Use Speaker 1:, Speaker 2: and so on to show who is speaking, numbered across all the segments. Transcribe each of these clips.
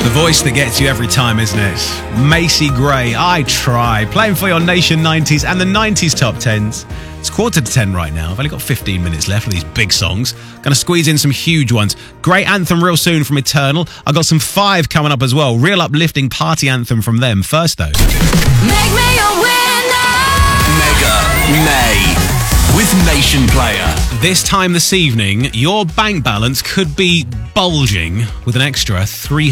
Speaker 1: The voice that gets you every time, isn't it? Macy Gray, I Try, playing for your Nation 90s and the 90s top 10s. It's 9:45 right now. I've only got 15 minutes left of these big songs. Going to squeeze in some huge ones. Great anthem real soon from Eternal. I've got some Five coming up as well. Real uplifting party anthem from them. First though.
Speaker 2: Make me a winner!
Speaker 3: Mega May with Nation Player.
Speaker 1: This time this evening, your bank balance could be bulging with an extra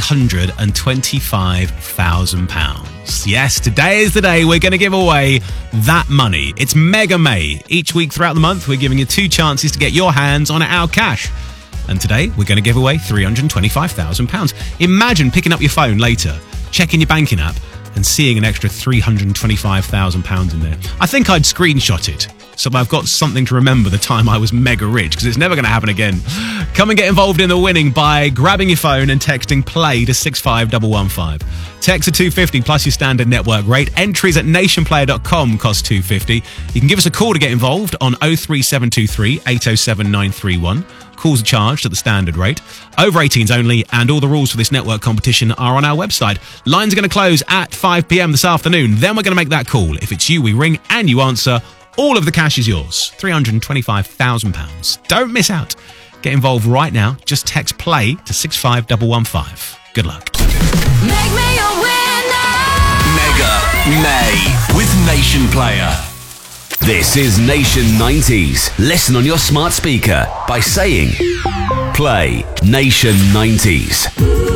Speaker 1: £325,000. Yes, today is the day we're going to give away that money. It's Mega May. Each week throughout the month, we're giving you 2 chances to get your hands on our cash. And today, we're going to give away £325,000. Imagine picking up your phone later, checking your banking app, and seeing an extra £325,000 in there. I think I'd screenshot it, so I've got something to remember the time I was mega rich, because it's never going to happen again. Come and get involved in the winning by grabbing your phone and texting PLAY to 65115. Text to 250 plus your standard network rate. Entries at nationplayer.com cost $2.50. You can give us a call to get involved on 03723 807 931. Calls are charged at the standard rate. Over 18s only, and all the rules for this network competition are on our website. Lines are going to close at 5 p.m. this afternoon. Then we're going to make that call. If it's you, we ring and you answer. All of the cash is yours. £325,000. Don't miss out. Get involved right now. Just text PLAY to 65115. Good luck.
Speaker 2: Make me a winner!
Speaker 3: Mega May with Nation Player. This is Nation 90s. Listen on your smart speaker by saying Play Nation 90s.